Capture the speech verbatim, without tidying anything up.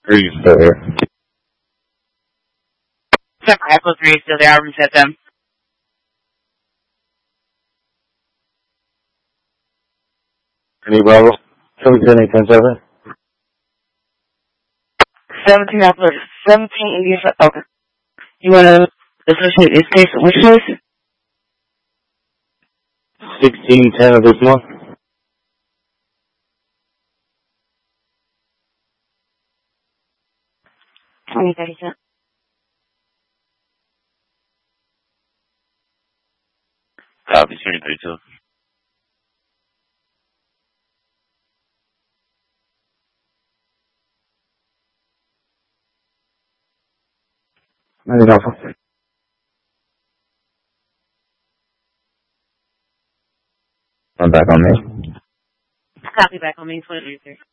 Are you still here? Apple three is still there. I'll reset them. Any Bravo? seventeen ten seven. seventeen Apple, seventeen India. Okay. You want to associate this case with which case? sixteen ten of this month. twenty thirty-two. Copy, twenty thirty-two. ninety dollars. I'm back on me. Copy back on me, twenty thirty-three.